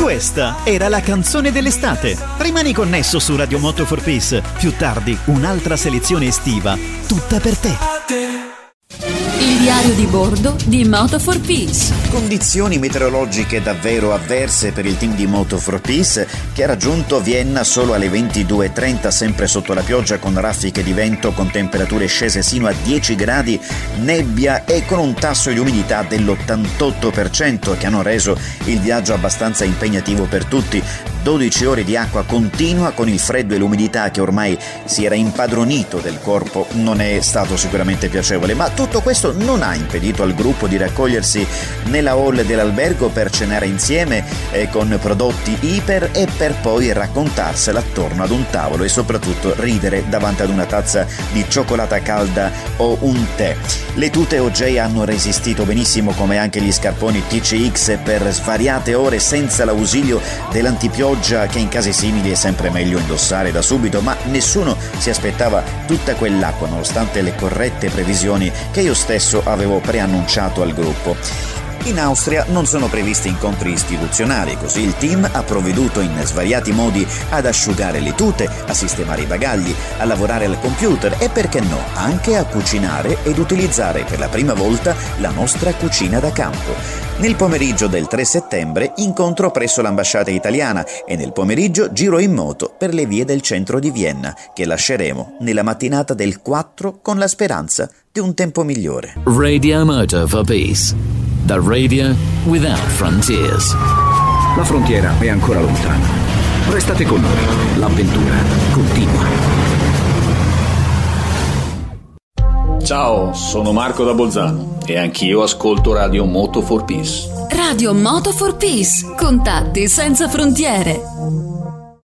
Questa era la canzone dell'estate. Rimani connesso su Radio Moto for Peace. Più tardi un'altra selezione estiva, tutta per te. Il diario di bordo di Moto for Peace. Condizioni meteorologiche davvero avverse per il team di Moto for Peace, che ha raggiunto Vienna solo alle 22:30, sempre sotto la pioggia, con raffiche di vento, con temperature scese sino a 10 gradi, nebbia e con un tasso di umidità dell'88%, che hanno reso il viaggio abbastanza impegnativo per tutti. 12 ore di acqua continua con il freddo e l'umidità che ormai si era impadronito del corpo non è stato sicuramente piacevole, ma tutto questo non ha impedito al gruppo di raccogliersi nella hall dell'albergo per cenare insieme con prodotti iper e per poi raccontarsela attorno ad un tavolo e soprattutto ridere davanti ad una tazza di cioccolata calda o un tè. Le tute OJ hanno resistito benissimo, come anche gli scarponi TCX, per svariate ore senza l'ausilio dell'antipioggia, che in casi simili è sempre meglio indossare da subito, ma nessuno si aspettava tutta quell'acqua nonostante le corrette previsioni che io stesso avevo preannunciato al gruppo. In Austria non sono previsti incontri istituzionali, così il team ha provveduto in svariati modi ad asciugare le tute, a sistemare i bagagli, a lavorare al computer e, perché no, anche a cucinare ed utilizzare per la prima volta la nostra cucina da campo. Nel pomeriggio del 3 settembre incontro presso l'ambasciata italiana e nel pomeriggio giro in moto per le vie del centro di Vienna, che lasceremo nella mattinata del 4 con la speranza di un tempo migliore. Radio Moto for Peace. The radio without frontiers. La frontiera è ancora lontana. Restate con noi. L'avventura continua. Ciao, sono Marco da Bolzano e anch'io ascolto Radio Moto for Peace. Radio Moto for Peace. Contatti senza frontiere.